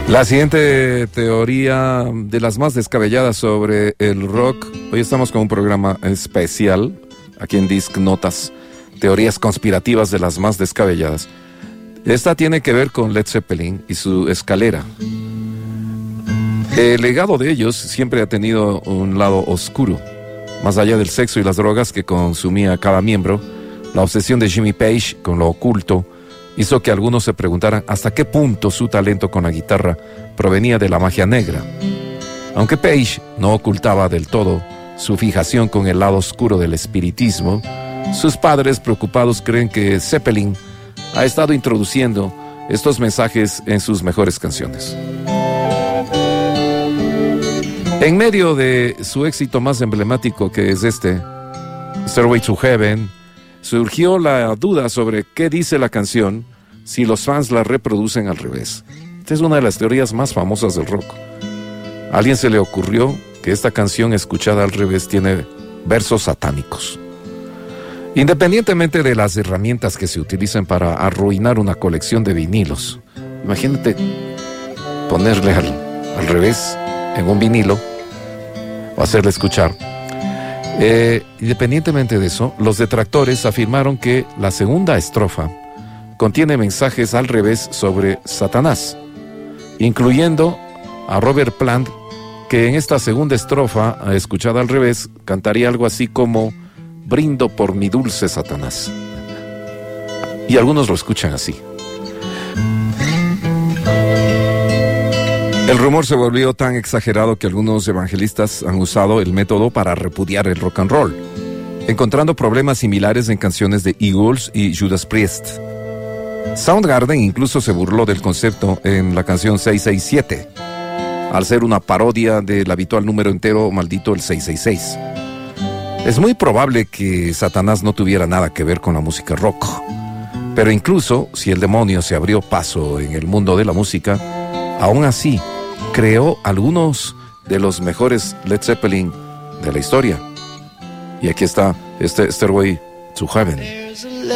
La siguiente teoría de las más descabelladas sobre el rock. Hoy estamos con un programa especial aquí en Disc Notas, teorías conspirativas de las más descabelladas. Esta tiene que ver con Led Zeppelin y su escalera. El legado de ellos siempre ha tenido un lado oscuro. Más allá del sexo y las drogas que consumía cada miembro, la obsesión de Jimmy Page con lo oculto hizo que algunos se preguntaran hasta qué punto su talento con la guitarra provenía de la magia negra. Aunque Page no ocultaba del todo su fijación con el lado oscuro del espiritismo, sus padres preocupados creen que Zeppelin ha estado introduciendo estos mensajes en sus mejores canciones. En medio de su éxito más emblemático, que es Stairway to Heaven, surgió la duda sobre qué dice la canción si los fans la reproducen al revés. Esta es una de las teorías más famosas del rock. A alguien se le ocurrió que esta canción escuchada al revés tiene versos satánicos. Independientemente de las herramientas que se utilizan para arruinar una colección de vinilos, imagínate ponerle al revés en un vinilo o hacerle escuchar. Independientemente de eso, los detractores afirmaron que la segunda estrofa contiene mensajes al revés sobre Satanás, incluyendo a Robert Plant, que en esta segunda estrofa, escuchada al revés, cantaría algo así como: brindo por mi dulce Satanás. Y algunos lo escuchan así. El rumor se volvió tan exagerado que algunos evangelistas han usado el método para repudiar el rock and roll, encontrando problemas similares en canciones de Eagles y Judas Priest. Soundgarden incluso se burló del concepto en la canción 667, al ser una parodia del habitual número entero maldito, el 666. Es muy probable que Satanás no tuviera nada que ver con la música rock, pero incluso si el demonio se abrió paso en el mundo de la música, aún así creó algunos de los mejores Led Zeppelin de la historia. Y aquí está Stairway to Heaven.